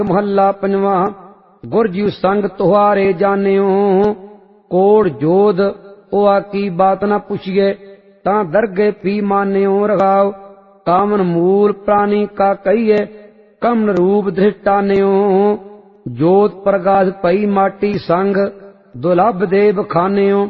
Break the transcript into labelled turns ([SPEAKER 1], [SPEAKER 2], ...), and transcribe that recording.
[SPEAKER 1] महला पंजवा। गुर जीव संग तुहारे जानियो, कोड़ जोध ओआ की बात न पुछिए, ता दरगे पी मान्यो रगाव। कामन मूल प्राणी का कहिए, कमन रूप दृष्टान्यो। जोत प्रगाध पई माटी संग, दुलभ देव खान्यो।